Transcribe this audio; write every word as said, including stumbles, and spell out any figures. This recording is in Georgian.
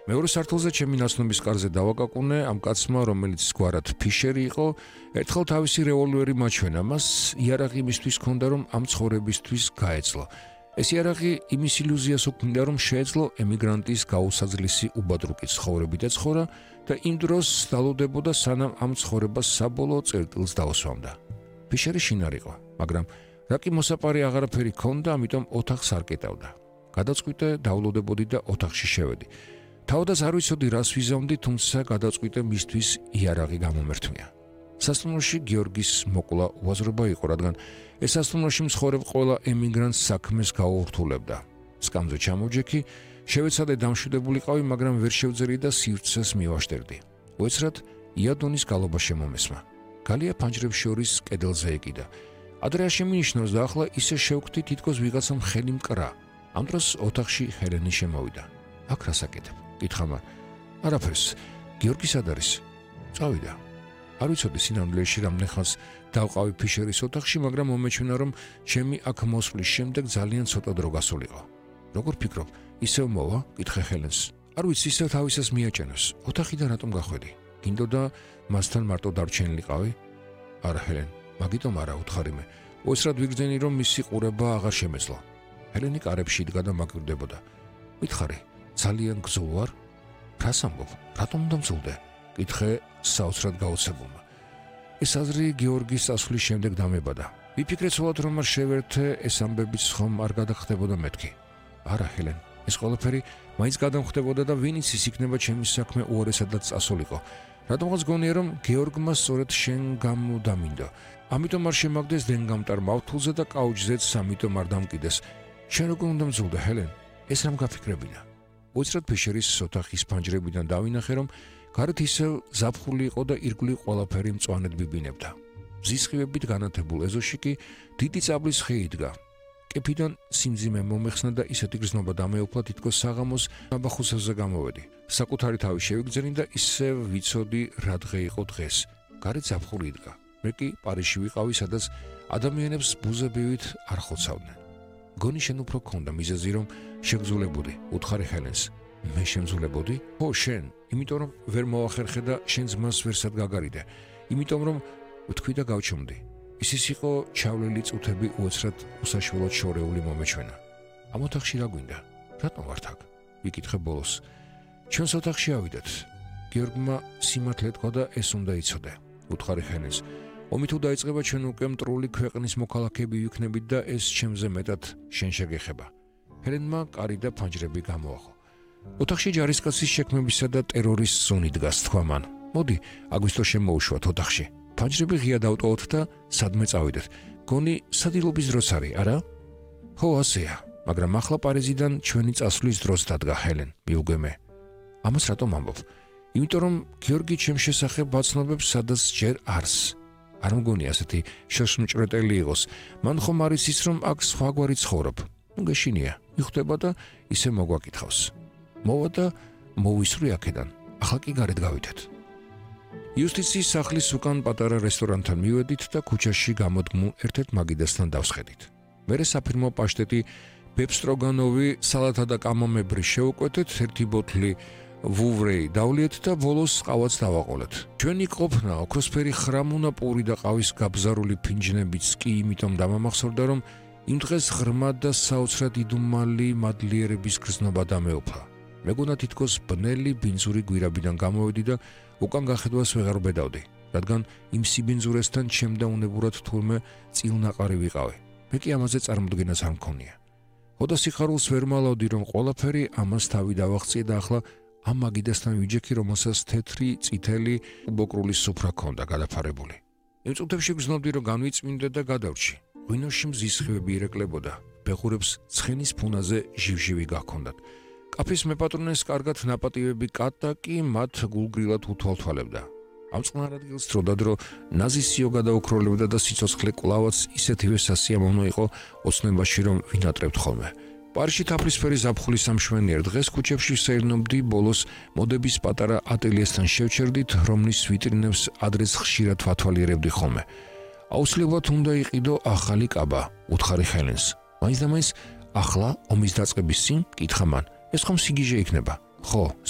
მეორე სართულზე ჩემი ნაცნობის კარზე დავაკაკუნე ამ კაცმა, რომელიც გვარად ფიშერი იყო, ერთხელ თავისი რევოლვერი მაჩვენა, მას იარაღი იმისთვის ჰქონდა, რომ ამ ცხოვრებისთვის გაეძლო. ეს იარაღი იმის ილუზიას უქმნიდა, რომ შეეძლო ემიგრანტის გაუსაძლისი უბადრუკი ცხოვრებით ეცხოვრა და იმ დროს დალოდებოდა, სანამ ამ ცხოვრებას საბოლოო წერტილს დაუსვამდა. ფიშერი შინარ იყო, მაგრამ რა კი მოსაპარი აღარაფერი ჰქონდა, ამიტომ ოთახს არ კეტავდა. გადაწყვიტე დავლოდებოდი და ოთახში შევედი. თავადაც არ ვიცოდი რას ვიზამდი, თუმცა გადაწყვიტე მისთვის იარაღი გამომერთმია. სასტუმროში გიორგის მოკლა უაზრობა იყო, რადგან ეს სასტუმროში მცხოვრებ ყველა ემიგრანტს საქმეს გაუურთულებდა. სკამზე ჩამოვჯექი, შევეცადე დამშვიდებულიყავი, მაგრამ ვერ შევძელი და სივრცეს მივაშტერდი. უეცრად იადონის გალობა შემომესმა. გალია ფანჯრებს შორის კედელზე ეკიდა. ადრე არ შემინიშნავს და ახლა ისე შევხვდი, თითქოს ვიღაცამ ხელი მკრა. ამ დროს ოთახში ჰელენი შემოვიდა. აქ რას აკეთებ? კითხა მან. არაფერს. გიორგი სად არის? წავიდა. არ ვიცოდი სინამდვილეში რამდენ ხანს დავყავი ფიშერის ოთახში, მაგრამ მომეჩვენა, რომ ჩემი აქ მოსვლის შემდეგ ძალიან ცოტა დრო გასულიყო. როგორ ფიქრობ, ისევ მოვა? კითხე ჰელენს. არ ვიცი, ისევ თავისას მიაჭენოს. ოთახიდან რატომ გახვედი? გინდოდა მასთან მარტო დარჩენილიყავი? არა, ჰელენ, მაგიტომ არა, უთხარი მე. უეცრად ვიგრძენი, რომ მისი ყურება აღარ შემეძლო. ჰელენი კარებში იდგა და მაკვირდებოდა. მითხარი, ძალიან გზულ ვარ? რას ამბობ? რატომ უნდა მძულდე? კითხე საოცრად გაოცებულმა. ეს აზრი გიორგის წასვლის შემდეგ დამებადა. ვიფიქრე ცოლად, რომ არ შევერთე, ეს ამბებიც ხომ არ გადახდებოდა მეთქი. არა, ჰელენ, ეს ყველაფერი მაინც გადამხდებოდა და ვინც ის იქნება ჩემი საქმე უარესადაც წასულიყო. რადგანაც გონია, რომ გიორგმა სწორედ შენ გამოდამინდო. ამიტომ არ შემაგდეს დენგამტარ მავთულზე და კაუჩზეც, ამიტომ არ დამკიდეს. შენ როგორ უნდა მძულდე, ჰელენ? ეს რამ გაფიქრებინა? უცრად ფიშერის ოთახის ფანჯრებიდან დავინახე, რომ გარეთ ისევ ზაფხული იყო და ირგვლივ ყველაფერი მწვანედ ბიბინებდა. მზისხივებით განათებულ ეზოში კი დიდი წაბლის ხე იდგა. კეფიდან სიმძიმე მომეხსნა და ისეთი გრძნობა დამეუფლა, თითქოს საღამოს ნაბახუსებზე გამოვედი. საკუთარი თავი შევიგზენი და ისევ ვიცოდი რა დღე იყო დღეს. გარეთ ზაფხული იდგა. მე კი პარიზში ვიყავი, სადაც ადამიანებს ბუზებივით არ ხოცავდნენ. გონი შენ უფრო გქონდა მიზეზი, რომ შეგძულებოდი, უთხარი ჰელენს. მე შემძულებოდი? ხო, შენ, იმიტომ რომ ვერ მოახერხე და შენ ძმას ვერსად გაგარიდე. იმიტომ რომ ვთქვი და გავჩუმდი. ისიც იყო ჩავლილი წუთები უეცრად უსაშველოდ შორეული მომეჩვენა. ამ ოთახში რა გვინდა? რატომ ვართ აქ? ვიკითხე ბოლოს. ჩვენს ოთახში ავიდეთ. გიორგმა სიმართლე თქვა და ეს უნდა იცოდე. უთხარი ჰელენს. ომი თუ დაიწყება, ჩვენ უკვე მტრული ქვეყნის მოქალაქეები ვიქნებით და ეს ჩემზე მეტად შენ შეგეხება. ჰელენმა კარი და ფანჯრები გამოახო. ოთახში ჯარისკაცის შექმნებისა და ტერორის ზონი დგას, თქვა მან. მოდი, აგვისტო შემოუშვათ ოთახში. ფანჯრები ღია დავტოვოთ და სადმე წავიდეთ. გონი სადილობის დროს არის, არა? ხო, ასეა, მაგრამ ახლა პარიზიდან ჩვენი წასვლის დროს დადგა, ჰელენ, მიუგე მე. ამას რატომ ამბობ? იმიტომ რომ გიორგი ჩემს შესახებ ვაცნობებს, სადაც ჯერ არს. არ მგონი ასეთი შაშმჭრეტელი იყოს. მან ხომ არის ის, რომ აქ სხვაგვარი ცხოვრობ. ნუ გეშინია, მიხვდება და ისე მოგვაკითხავს. მოვა და მოვისვრი აქედან. ახლა კი გარეთ გავიდეთ. იუსტიციის სახლის უკან პატარა რესტორანთან მივედით და ქუჩაში გამოდმულ ერთ-ერთ მაგიდასთან დავსხედით. მერე საფირმო პაშტეტი, ბებსტროგანოვი, სალათა და კამამებრი შევუკვეთეთ, ერთი ბოთლი ვუვრეი დავლიეთ და ბოლოს ყავაც დავაყოლეთ. ჩვენი ყოფნა, ოქროსფერი ხრამუნა პური და ყავის გაბზარული ფინჯნებიც კი იმიტომ დამამახსოვრდა, რომ იმ დღეს ღრმა და საოცრად იდუმალი მადლიერების გრძნობა დამეუფლა. მეგონა თითქოს ბნელი ბინძური გვირაბიდან გამოვედი და უკან გახედვას ვეღარ ვბედავდი, რადგან იმ სიბინძურესთან ჩემდა უნებურად თურმე წილნაყარი ვიყავი. მე კი ამაზე წარმოდგენას არ მქონია. ხოდა სიხარულს ვერ მალავდი, რომ ყველაფერი ამას თავი დავაღწიე და ახლა ამ მაგიდასთან ვიჯექი, რომელსაც თეთრი, წითელი, უბოკრული სუფრა ჰქონდა გადაფარებული. იმ წუთებში გრძნობდი, რომ განვიწმინდე და გადავრჩი. ღვინოში მზისხივები ირეკლებოდა, ბეღურებს ცხენის ფუნაზე ჟივჟივი გაქონდათ. კაფის მეპატრონეს კარგად ნაპატივები კატა კი მათ გულგრილად უთვალთვალებდა. ამ წყნარ ადგილს დროდადრო ნაზისიო გადაუქროლებდა და სიცოცხლე კვლავაც ისეთივე სასიამოვნო იყო ოცნებაში, რომ ვინატრებთ ხოლმე. პარიზში თაფლისფერი ზაფხულის ამშვენიერ დღეს ქუჩებში ვსეირნობდი, ბოლოს მოდების პატარა ატელიესთან შევჩერდით, რომლის ვიტრინებს ადრეს ხშირად ვათვალიერებდი ხოლმე. აუცილებლად უნდა იყიდო ახალი კაბა, უთხარი ჰელენს. მაინც და მაინც ახლა ომის დაწყების წინ, კითხა მან, ეს ხომ სიგიჟე იქნება? ხო,